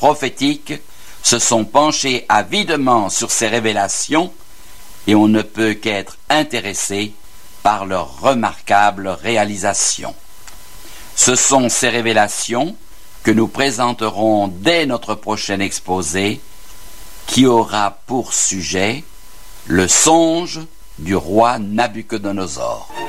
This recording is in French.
prophétiques se sont penchés avidement sur ces révélations et on ne peut qu'être intéressé par leurs remarquables réalisations. Ce sont ces révélations que nous présenterons dès notre prochain exposé, qui aura pour sujet le songe du roi Nabuchodonosor.